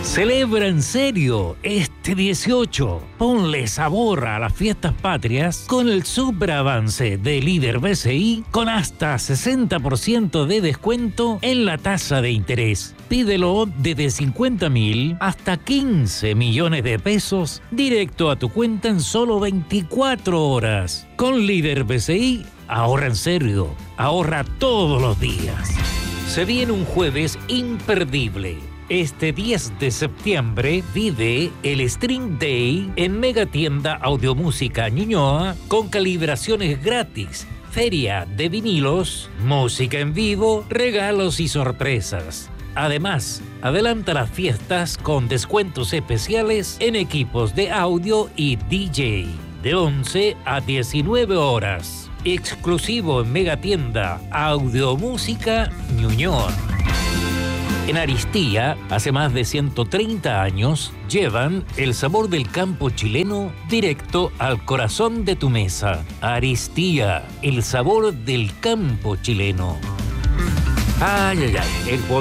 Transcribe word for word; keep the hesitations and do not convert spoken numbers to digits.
Celebra en serio este dieciocho. Ponle sabor a las fiestas patrias con el super avance de Líder B C I con hasta sesenta por ciento de descuento en la tasa de interés. Pídelo desde cincuenta mil hasta quince millones de pesos directo a tu cuenta en solo veinticuatro horas. Con Líder B C I, ahorra en serio, ahorra todos los días. Se viene un jueves imperdible. Este diez de septiembre vive el String Day en Megatienda Audiomúsica Ñuñoa con calibraciones gratis, feria de vinilos, música en vivo, regalos y sorpresas. Además, adelanta las fiestas con descuentos especiales en equipos de audio y D J de once a diecinueve horas. Exclusivo en Megatienda Audiomúsica Ñuñoa. En Aristía, hace más de ciento treinta años, llevan el sabor del campo chileno directo al corazón de tu mesa. Aristía, el sabor del campo chileno. Ay, ay, ay, el